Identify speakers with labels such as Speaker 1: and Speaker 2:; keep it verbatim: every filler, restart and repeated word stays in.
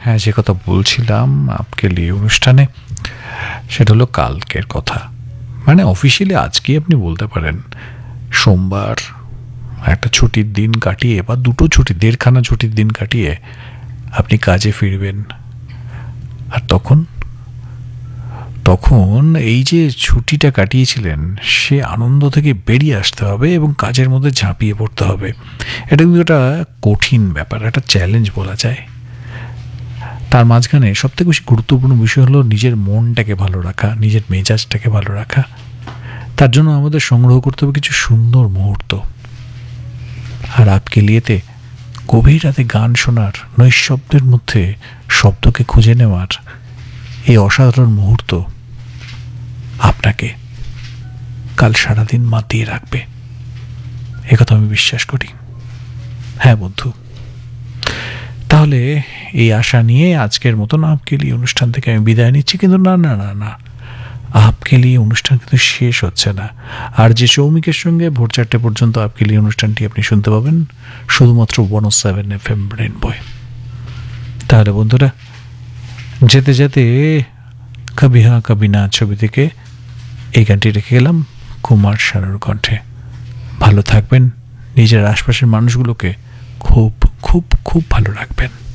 Speaker 1: হ্যাঁ, যে কথা বলছিলাম আপকে লিয়ে অনুষ্ঠানে, সেটা হলো কালকের কথা। মানে অফিসিয়ালি আজকেই আপনি বলতে পারেন। সোমবার একটা ছুটির দিন কাটিয়ে, বা দুটো ছুটি, দেড়খানা ছুটির দিন কাটিয়ে আপনি কাজে ফিরবেন। আর তখন তখন এই যে ছুটিটা কাটিয়েছিলেন, সে আনন্দ থেকে বেরিয়ে আসতে হবে এবং কাজের মধ্যে ঝাঁপিয়ে পড়তে হবে। এটা কিন্তু একটা কঠিন ব্যাপার, একটা চ্যালেঞ্জ বলা যায়। তার মাঝখানে সবথেকে বেশি গুরুত্বপূর্ণ বিষয় হলো নিজের মনটাকে ভালো রাখা, নিজের মেজাজটাকে ভালো রাখা। তার জন্য আমাদের সংগ্রহ করতে হবে কিছু সুন্দর মুহূর্ত। আর আপকে লিয়েতে গভীর রাতে গান শোনার, নৈশব্দের মধ্যে শব্দকে খুঁজে নেওয়ার এই অসাধারণ মুহূর্ত আপনাকে কাল সারাদিন মাতিয়ে রাখবে, একথা আমি বিশ্বাস করি। হ্যাঁ বন্ধু, তাহলে এই আশা নিয়ে আজকের মতন আপকে লিয়ে অনুষ্ঠান থেকে আমি বিদায় নিচ্ছি। কিন্তু না না না না আপকে লিয়ে অনুষ্ঠান কিন্তু শেষ হচ্ছে না। আর যে সৌমিকের সঙ্গে ভোর চারটে পর্যন্ত আপকে লিয়ে অনুষ্ঠানটি আপনি শুনতে পাবেন শুধুমাত্র ওয়ান ও সেভেন এফ এম রেনবয়। তাহলে বন্ধুরা, যেতে যেতে কবি হ্যাঁ কবি না ছবি থেকে এই গানটি রেখে গেলাম কুমার শানুর কণ্ঠে। ভালো থাকবেন, নিজের আশপাশের মানুষগুলোকে খুব খুব খুব ভালো রাখবেন।